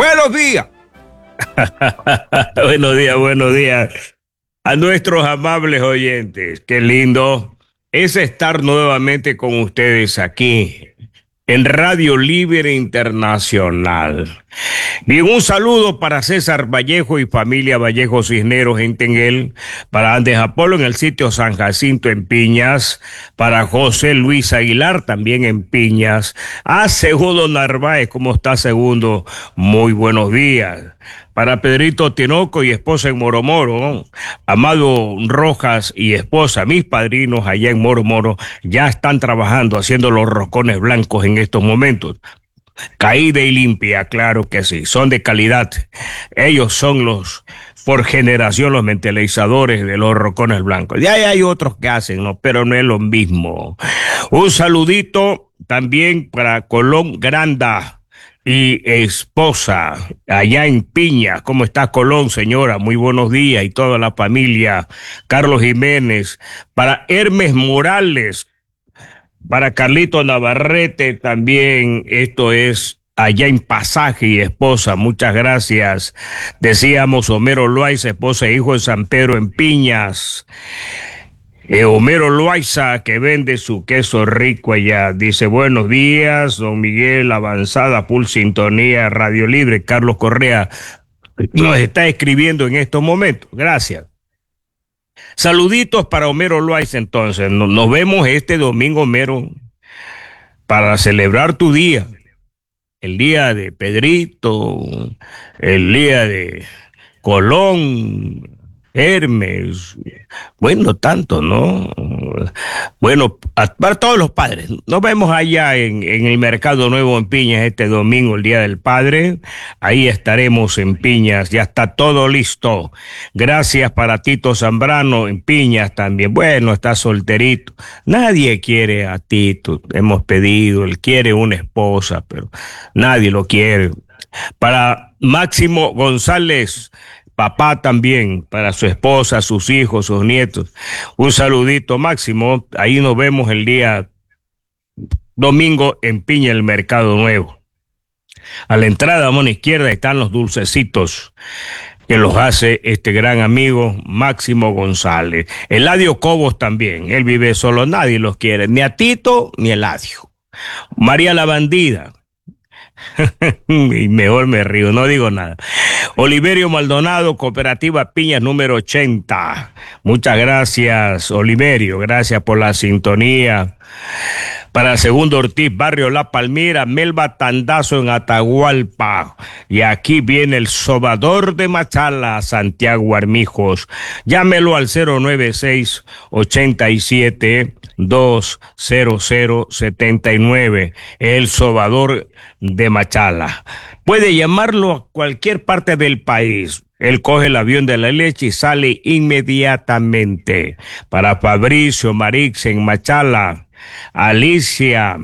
Buenos días. Buenos días a nuestros amables oyentes. Qué lindo es estar nuevamente con ustedes aquí en Radio Libre Internacional. Bien, un saludo para César Vallejo y familia Vallejo Cisneros en Tenguel, para Andes Apolo en el sitio San Jacinto en Piñas, para José Luis Aguilar también en Piñas, a Segundo Narváez, ¿cómo está Segundo? Muy buenos días. Para Pedrito Tinoco y esposa en Moromoro, ¿no? Amado Rojas y esposa, mis padrinos allá en Moromoro, ya están trabajando haciendo los roscones blancos en estos momentos. Caída y limpia, claro que sí, son de calidad. Ellos son por generación, los mentalizadores de los roscones blancos. Ya hay otros que hacen, ¿no? Pero no es lo mismo. Un saludito también para Colón Granda y esposa allá en Piña. ¿Cómo está Colón, señora? Muy buenos días, y toda la familia. Carlos Jiménez, para Hermes Morales, para Carlito Navarrete también. Esto es allá en Pasaje y esposa, muchas gracias. Decíamos Homero Loaiza, esposa e hijo de San Pedro en Piñas. Homero Loaiza, que vende su queso rico allá, dice: buenos días, don Miguel, avanzada, full sintonía, Radio Libre. Carlos Correa nos está escribiendo en estos momentos, gracias. Saluditos para Homero Loaiza entonces, nos vemos este domingo, Homero, para celebrar tu día, el día de Pedrito, el día de Colón, Hermes, bueno, tanto, ¿no? Bueno, para todos los padres. Nos vemos allá en el Mercado Nuevo en Piñas este domingo, el Día del Padre. Ahí estaremos en Piñas, ya está todo listo. Gracias para Tito Zambrano en Piñas también. Bueno, está solterito. Nadie quiere a Tito, hemos pedido, él quiere una esposa, pero nadie lo quiere. Para Máximo González, papá también, para su esposa, sus hijos, sus nietos. Un saludito, Máximo. Ahí nos vemos el día domingo en Piña, el Mercado Nuevo. A la entrada, a mano izquierda, están los dulcecitos que los hace este gran amigo Máximo González. Eladio Cobos también. Él vive solo, nadie los quiere, ni a Tito ni a Eladio. María la Bandida. Y mejor me río, no digo nada. Oliverio Maldonado, Cooperativa Piñas número 80. Muchas gracias, Oliverio, gracias por la sintonía. Para Segundo Ortiz, Barrio La Palmira, Melba Tandazo en Atahualpa. Y aquí viene el sobador de Machala, Santiago Armijos. Llámelo al 096-87-20079. El sobador de Machala. Puede llamarlo a cualquier parte del país. Él coge el avión de la leche y sale inmediatamente. Para Fabricio Marix en Machala. Alicia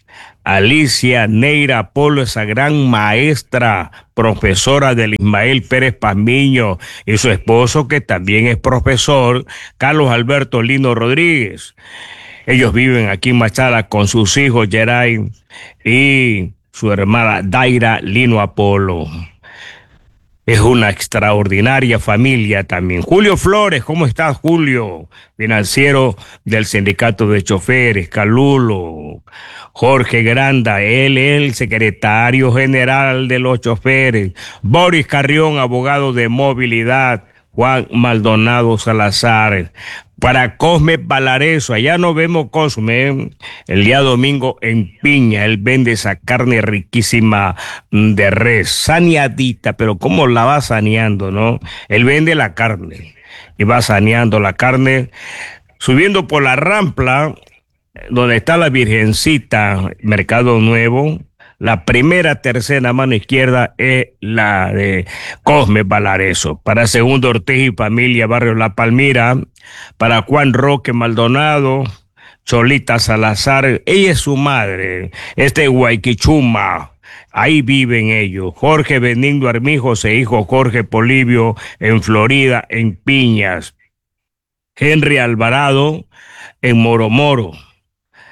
Neira Polo, esa gran maestra, profesora del Ismael Pérez Pazmiño, y su esposo, que también es profesor, Carlos Alberto Lino Rodríguez. Ellos viven aquí en Machala con sus hijos Geray y su hermana Daira Lino Apolo. Es una extraordinaria familia también. Julio Flores, ¿cómo estás, Julio? Financiero del Sindicato de Choferes, Calulo. Jorge Granda, él es el secretario general de los choferes. Boris Carrión, abogado de movilidad. Juan Maldonado Salazar. Para Cosme Valareso, allá nos vemos, Cosme, el día domingo en Piña. Él vende esa carne riquísima de res, saneadita, pero ¿cómo la va saneando, no? Él vende la carne y va saneando la carne, subiendo por la Rampla, donde está la Virgencita, Mercado Nuevo. La primera tercera mano izquierda es la de Cosme Valareso. Para Segundo Ortiz y familia, Barrio La Palmira. Para Juan Roque Maldonado, Cholita Salazar, ella es su madre, Guayquichuma. Ahí viven ellos. Jorge Benigno Armijos e hijo Jorge Polibio en Florida, en Piñas. Henry Alvarado en Moromoro.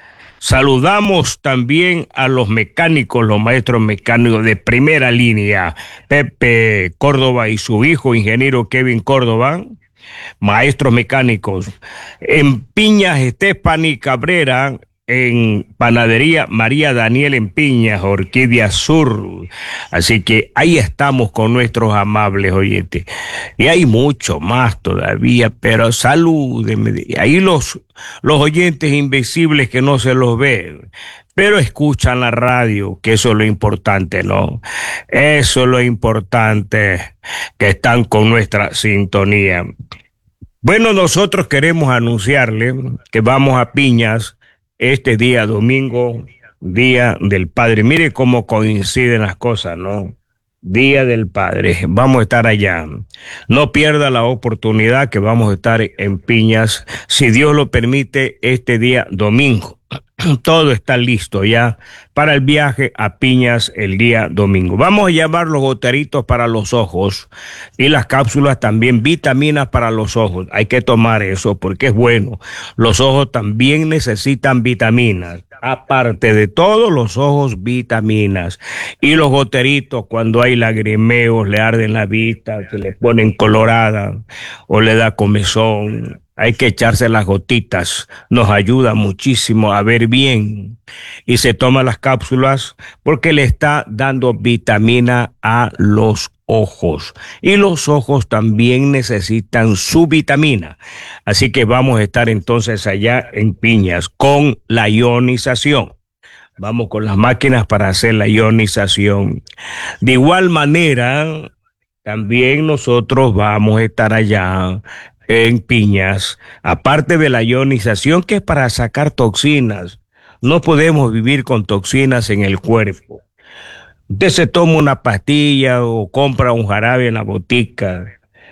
Saludamos también a los mecánicos, los maestros mecánicos de primera línea, Pepe Córdoba y su hijo, ingeniero Kevin Córdoba, maestros mecánicos. En Piñas, Estefany Cabrera. En Panadería María Daniel en Piñas, Orquídea Sur. Así que ahí estamos con nuestros amables oyentes. Y hay mucho más todavía, pero salúdenme. Ahí los oyentes invisibles que no se los ven, pero escuchan la radio, que eso es lo importante, ¿no? Eso es lo importante, que están con nuestra sintonía. Bueno, nosotros queremos anunciarle que vamos a Piñas este día domingo, Día del Padre. Mire cómo coinciden las cosas, ¿no? Día del Padre. Vamos a estar allá. No pierda la oportunidad que vamos a estar en Piñas, si Dios lo permite, este día domingo. Todo está listo ya para el viaje a Piñas el día domingo. Vamos a llevar los goteritos para los ojos y las cápsulas también, vitaminas para los ojos. Hay que tomar eso porque es bueno. Los ojos también necesitan vitaminas. Aparte de todo, los ojos, vitaminas. Y los goteritos, cuando hay lagrimeos, le arden la vista, se le ponen colorada o le da comezón. Hay que echarse las gotitas, nos ayuda muchísimo a ver bien. Y se toma las cápsulas porque le está dando vitamina a los ojos. Y los ojos también necesitan su vitamina. Así que vamos a estar entonces allá en Piñas con la ionización. Vamos con las máquinas para hacer la ionización. De igual manera, también nosotros vamos a estar allá en Piñas, aparte de la ionización, que es para sacar toxinas. No podemos vivir con toxinas en el cuerpo. Usted se toma una pastilla o compra un jarabe en la botica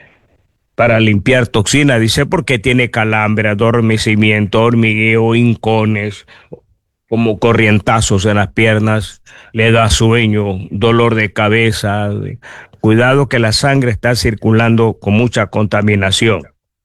para limpiar toxinas, dice, porque tiene calambre, adormecimiento, hormigueo, hincones, como corrientazos en las piernas, le da sueño, dolor de cabeza. Cuidado que la sangre está circulando con mucha contaminación.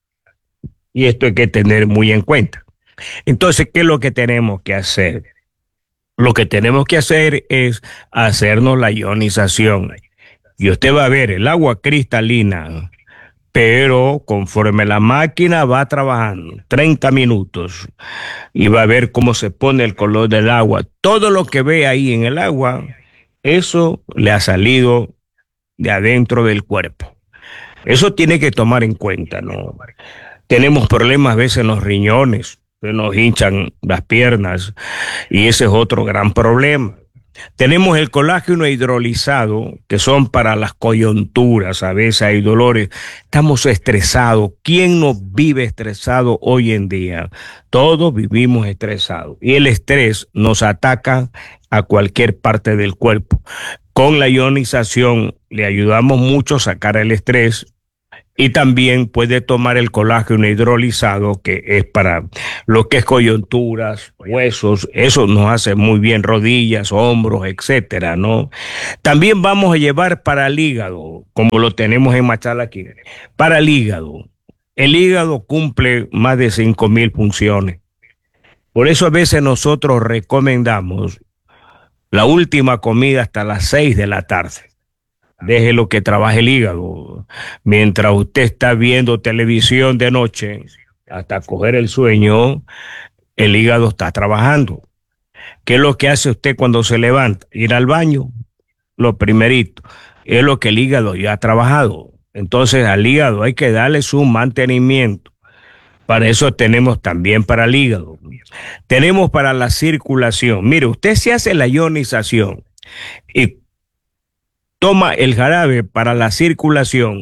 Y esto hay que tener muy en cuenta. Entonces, ¿qué es lo que tenemos que hacer? Lo que tenemos que hacer es hacernos la ionización. Y usted va a ver el agua cristalina, pero conforme la máquina va trabajando, 30 minutos, y va a ver cómo se pone el color del agua. Todo lo que ve ahí en el agua, eso le ha salido de adentro del cuerpo. Eso tiene que tomar en cuenta, ¿no? Tenemos problemas a veces en los riñones, se nos hinchan las piernas y ese es otro gran problema. Tenemos el colágeno hidrolizado, que son para las coyunturas, a veces hay dolores. Estamos estresados. ¿Quién no vive estresado hoy en día? Todos vivimos estresados. Y el estrés nos ataca a cualquier parte del cuerpo. Con la ionización le ayudamos mucho a sacar el estrés. Y también puede tomar el colágeno hidrolizado, que es para lo que es coyunturas, huesos, eso nos hace muy bien, rodillas, hombros, etcétera, ¿no? También vamos a llevar para el hígado, como lo tenemos en Machala aquí, para el hígado. El hígado cumple más de 5,000 funciones. Por eso a veces nosotros recomendamos la última comida hasta las 6 de la tarde. Déjelo que trabaje el hígado. Mientras usted está viendo televisión de noche, hasta coger el sueño, el hígado está trabajando. ¿Qué es lo que hace usted cuando se levanta? Ir al baño, lo primerito. Es lo que el hígado ya ha trabajado. Entonces al hígado hay que darle su mantenimiento. Para eso tenemos también para el hígado. Tenemos para la circulación. Mire, usted se hace la ionización y toma el jarabe para la circulación,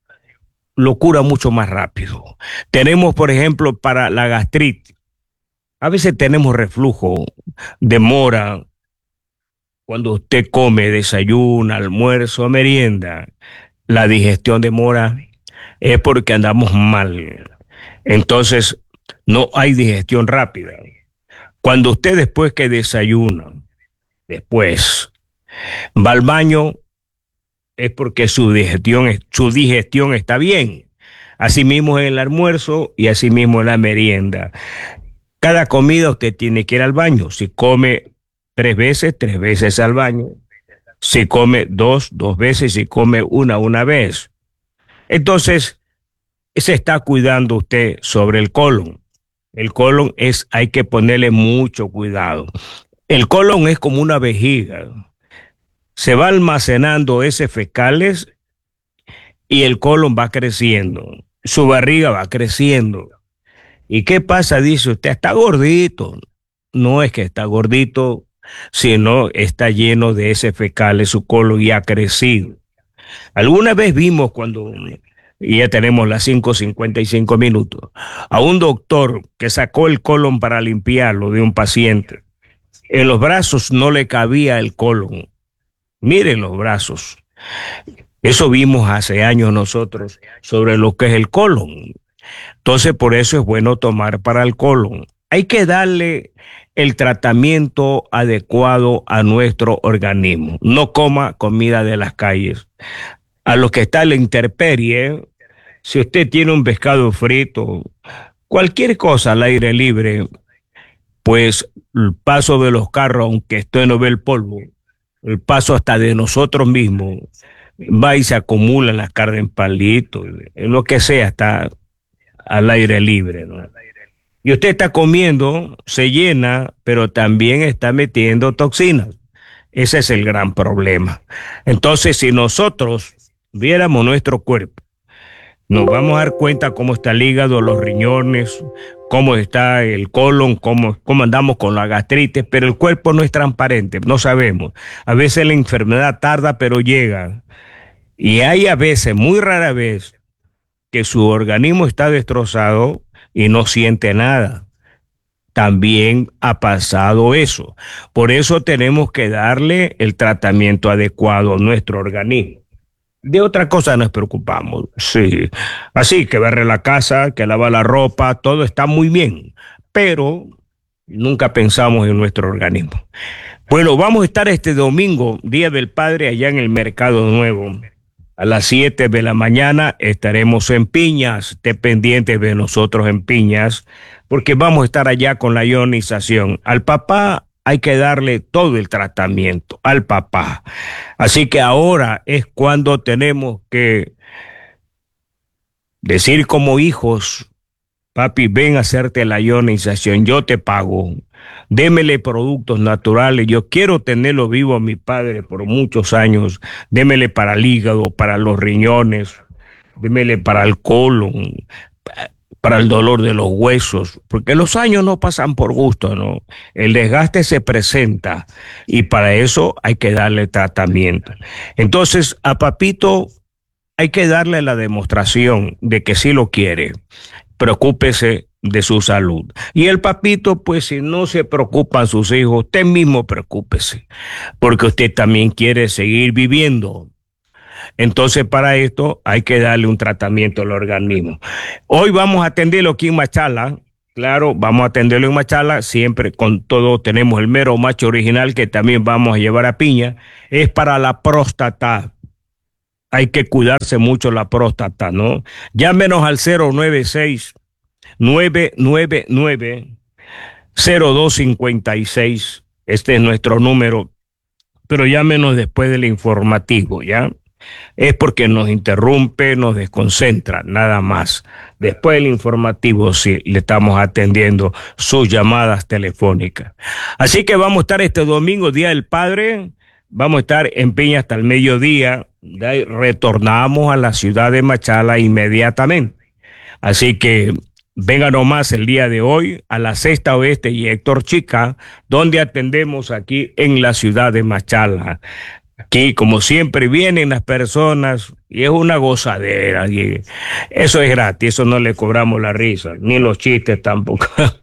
lo cura mucho más rápido. Tenemos, por ejemplo, para la gastritis. A veces tenemos reflujo, demora cuando usted come, desayuna, almuerzo, merienda. La digestión demora, es porque andamos mal. Entonces, no hay digestión rápida. Cuando usted después que desayuna, después va al baño, es porque su digestión está bien. Asimismo en el almuerzo y asimismo en la merienda. Cada comida usted tiene que ir al baño. Si come tres veces al baño. Si come dos veces. Si come una vez. Entonces, se está cuidando usted sobre el colon. El colon hay que ponerle mucho cuidado. El colon es como una vejiga. Se va almacenando ese fecales y el colon va creciendo. Su barriga va creciendo. ¿Y qué pasa? Dice usted, está gordito. No es que está gordito, sino está lleno de ese fecales, su colon y ha crecido. Alguna vez vimos cuando, y ya tenemos las 5:55, a un doctor que sacó el colon para limpiarlo de un paciente. En los brazos no le cabía el colon. Miren los brazos. Eso vimos hace años nosotros sobre lo que es el colon. Entonces, por eso es bueno tomar para el colon. Hay que darle el tratamiento adecuado a nuestro organismo. No coma comida de las calles. A los que está en la intemperie, si usted tiene un pescado frito, cualquier cosa al aire libre, pues el paso de los carros, aunque usted no ve el polvo, el paso hasta de nosotros mismos, va y se acumula en las carnes en palitos, en lo que sea, está al aire libre, ¿no? Y usted está comiendo, se llena, pero también está metiendo toxinas. Ese es el gran problema. Entonces, si nosotros viéramos nuestro cuerpo, nos vamos a dar cuenta cómo está el hígado, los riñones, cómo está el colon, cómo andamos con la gastritis, pero el cuerpo no es transparente, no sabemos. A veces la enfermedad tarda, pero llega. Y hay a veces, muy rara vez, que su organismo está destrozado y no siente nada. También ha pasado eso. Por eso tenemos que darle el tratamiento adecuado a nuestro organismo. De otra cosa nos preocupamos, sí. Así que barre la casa, que lava la ropa, todo está muy bien, pero nunca pensamos en nuestro organismo. Bueno, vamos a estar este domingo, Día del Padre, allá en el Mercado Nuevo. A las 7 de la mañana estaremos en Piñas. Esté pendiente de nosotros en Piñas, porque vamos a estar allá con la ionización. Al papá hay que darle todo el tratamiento, al papá. Así que ahora es cuando tenemos que decir como hijos: papi, ven a hacerte la ionización, yo te pago. Démele productos naturales, yo quiero tenerlo vivo a mi padre por muchos años. Démele para el hígado, para los riñones, démele para el colon, para el dolor de los huesos, porque los años no pasan por gusto, ¿no? El desgaste se presenta y para eso hay que darle tratamiento. Entonces, a papito hay que darle la demostración de que sí lo quiere. Preocúpese de su salud. Y el papito, pues si no se preocupan sus hijos, usted mismo preocúpese, porque usted también quiere seguir viviendo. Entonces, para esto hay que darle un tratamiento al organismo. Hoy vamos a atenderlo aquí en Machala. Claro, vamos a atenderlo en Machala. Siempre con todo tenemos el mero macho original que también vamos a llevar a Piña. Es para la próstata. Hay que cuidarse mucho la próstata, ¿no? Llámenos al 096-999-0256. Este es nuestro número, pero llámenos después del informativo, ¿ya? Es porque nos interrumpe, nos desconcentra, nada más. Después del informativo sí le estamos atendiendo sus llamadas telefónicas. Así que vamos a estar este domingo, Día del Padre, vamos a estar en Piña hasta el mediodía. De ahí retornamos a la ciudad de Machala inmediatamente. Así que venga nomás el día de hoy a la Sexta Oeste y Héctor Chica, donde atendemos aquí en la ciudad de Machala. Aquí, como siempre, vienen las personas y es una gozadera. Y eso es gratis, eso no le cobramos la risa, ni los chistes tampoco.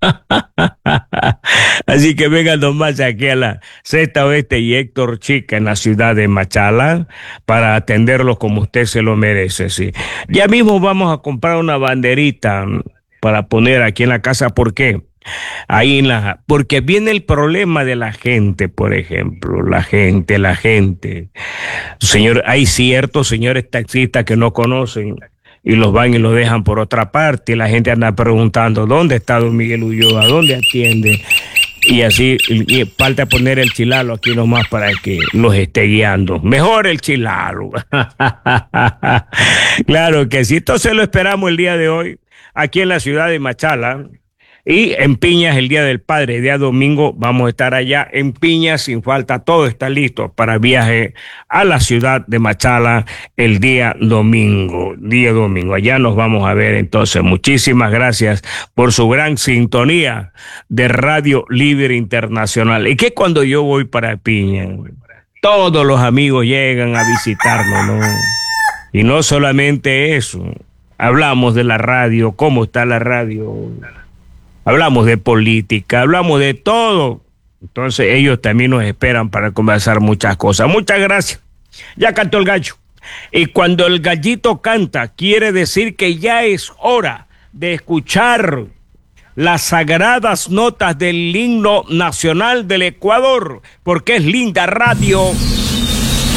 Así que vengan nomás aquí a la Sexta Oeste y Héctor Chica en la ciudad de Machala para atenderlos como usted se lo merece. Sí. Ya mismo vamos a comprar una banderita para poner aquí en la casa. ¿Por qué? Porque viene el problema de la gente, por ejemplo, la gente. Señor, hay ciertos señores taxistas que no conocen y los van y los dejan por otra parte, y la gente anda preguntando, ¿dónde está don Miguel Ulloa? ¿Dónde atiende? Y así, y falta poner el chilalo aquí nomás para que los esté guiando. Mejor el chilalo. Claro que sí. Entonces lo esperamos el día de hoy, aquí en la ciudad de Machala. Y en Piñas, el Día del Padre, día domingo, vamos a estar allá en Piñas sin falta. Todo está listo para el viaje a la ciudad de Machala el día domingo. Día domingo. Allá nos vamos a ver entonces. Muchísimas gracias por su gran sintonía de Radio Libre Internacional. Y que cuando yo voy para Piñas, todos los amigos llegan a visitarnos, ¿no? Y no solamente eso. Hablamos de la radio, cómo está la radio. Hablamos de política, hablamos de todo. Entonces ellos también nos esperan para conversar muchas cosas. Muchas gracias. Ya cantó el gallo. Y cuando el gallito canta, quiere decir que ya es hora de escuchar las sagradas notas del himno nacional del Ecuador, porque es linda radio.